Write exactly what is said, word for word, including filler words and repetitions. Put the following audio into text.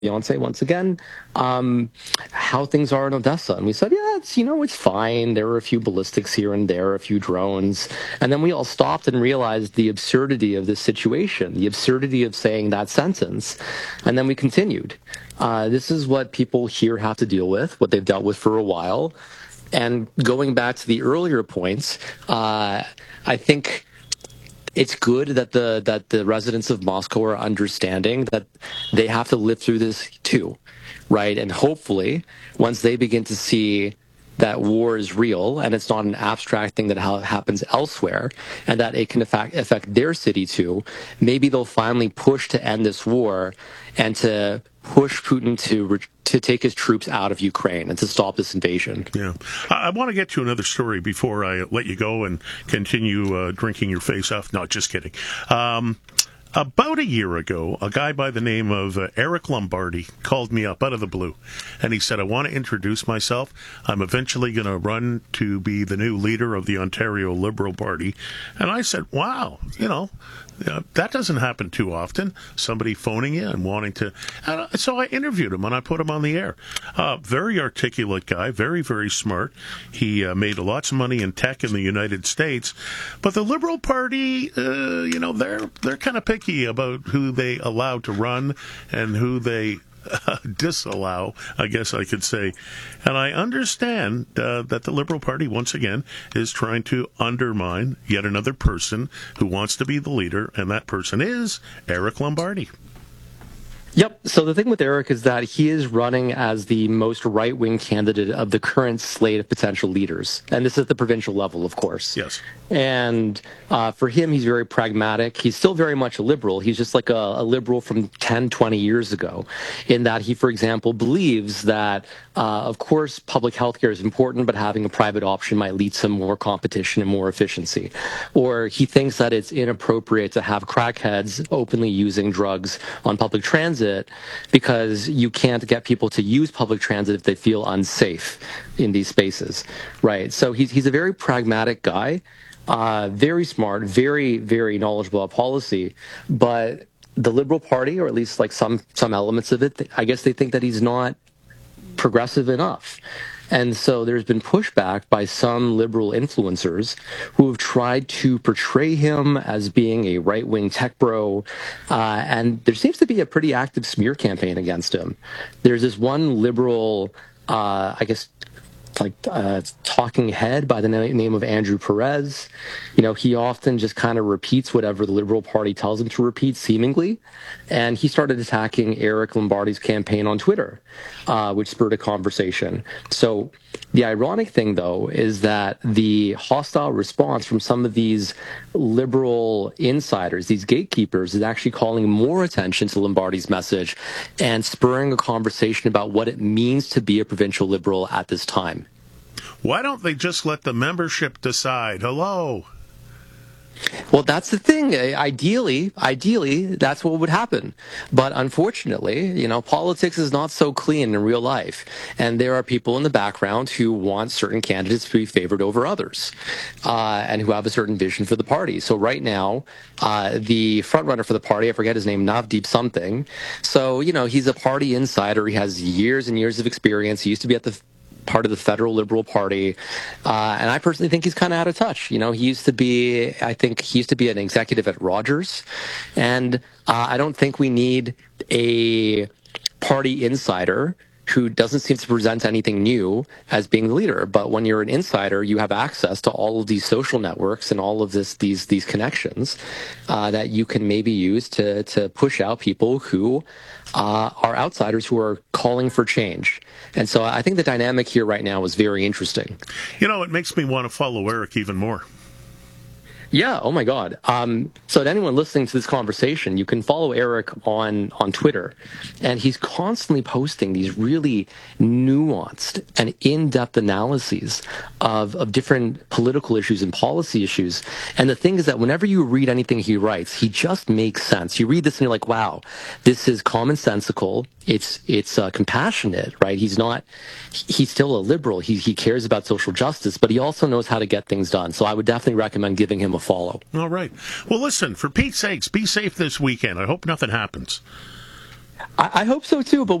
fiance once again, um, how things are in Odessa. And we said, yeah, it's, you know, it's fine. There were a few ballistics here and there, a few drones. And then we all stopped and realized the absurdity of this situation, the absurdity of saying that sentence. And then we continued. Uh, this is what people here have to deal with, what they've dealt with for a while. And going back to the earlier points, uh, I think it's good that the that the residents of Moscow are understanding that they have to live through this too, right? And hopefully, once they begin to see that war is real and it's not an abstract thing that ha- happens elsewhere, and that it can affect, affect their city too, maybe they'll finally push to end this war and to push Putin to re- to take his troops out of Ukraine and to stop this invasion. Yeah. I, I want to get to another story before I let you go and continue uh, drinking your face off. No, just kidding. Um, about a year ago, a guy by the name of uh, Eric Lombardi called me up out of the blue, and he said, I want to introduce myself. I'm eventually going to run to be the new leader of the Ontario Liberal Party. And I said, wow, you know, Uh, that doesn't happen too often. Somebody phoning you and wanting to. Uh, so I interviewed him and I put him on the air. Uh, very articulate guy, very, very smart. He uh, made lots of money in tech in the United States. But the Liberal Party, uh, you know, they're they're kind of picky about who they allow to run and who they Uh, disallow, I guess I could say. And I understand uh, that the Liberal Party, once again, is trying to undermine yet another person who wants to be the leader, and that person is Eric Lombardi. Yep. So the thing with Eric is that he is running as the most right-wing candidate of the current slate of potential leaders. And this is at the provincial level, of course. Yes. And uh, for him, he's very pragmatic. He's still very much a liberal. He's just like a, a liberal from ten, twenty years ago, in that he, for example, believes that, uh, of course, public health care is important, but having a private option might lead to more competition and more efficiency. Or he thinks that it's inappropriate to have crackheads openly using drugs on public transit because you can't get people to use public transit if they feel unsafe in these spaces, right? So he's he's a very pragmatic guy, uh, very smart, very very knowledgeable about policy, but the Liberal Party, or at least like some some elements of it, I guess they think that he's not progressive enough. And so there's been pushback by some liberal influencers who have tried to portray him as being a right-wing tech bro. Uh, and there seems to be a pretty active smear campaign against him. There's this one liberal, uh, I guess, like uh, talking head by the name of Andrew Perez. You know, he often just kind of repeats whatever the Liberal Party tells him to repeat, seemingly. And he started attacking Eric Lombardi's campaign on Twitter, uh, which spurred a conversation. So the ironic thing, though, is that the hostile response from some of these liberal insiders, these gatekeepers, is actually calling more attention to Lombardi's message and spurring a conversation about what it means to be a provincial liberal at this time. Why don't they just let the membership decide? Hello? Well, that's the thing. Ideally, ideally, that's what would happen. But unfortunately, you know, politics is not so clean in real life. And there are people in the background who want certain candidates to be favored over others, uh, and who have a certain vision for the party. So right now, uh, the frontrunner for the party, I forget his name, Navdeep something. So, you know, he's a party insider. He has years and years of experience. He used to be at the part of the federal Liberal Party. Uh, and I personally think he's kind of out of touch. You know, he used to be, I think he used to be an executive at Rogers. And uh, I don't think we need a party insider who doesn't seem to present anything new as being the leader. But when you're an insider, you have access to all of these social networks and all of this, these these connections uh, that you can maybe use to to push out people who uh, are outsiders who are calling for change. And so I think the dynamic here right now is very interesting. You know, it makes me want to follow Eric even more. Yeah. Oh my God. Um, so to anyone listening to this conversation, you can follow Eric on, on Twitter, and he's constantly posting these really nuanced and in-depth analyses of, of different political issues and policy issues. And the thing is that whenever you read anything he writes, he just makes sense. You read this and you're like, wow, this is commonsensical. It's, it's uh, compassionate, right? He's not, he's still a liberal. He, he cares about social justice, but he also knows how to get things done. So I would definitely recommend giving him a follow. All right. Well, listen, for Pete's sakes, be safe this weekend. I hope nothing happens. I, I hope so too. But